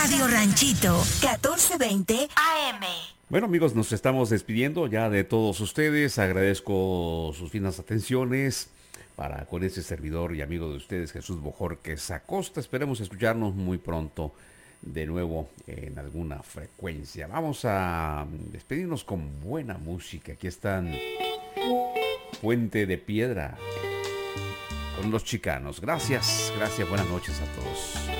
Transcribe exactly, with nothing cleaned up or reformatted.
Radio Ranchito, catorce veinte A M. Bueno, amigos, nos estamos despidiendo ya de todos ustedes. Agradezco sus finas atenciones para con este servidor y amigo de ustedes, Jesús Bojorquez Acosta. Esperemos escucharnos muy pronto de nuevo en alguna frecuencia. Vamos a despedirnos con buena música. Aquí están Puente de Piedra con Los Chicanos. Gracias, gracias, buenas noches a todos.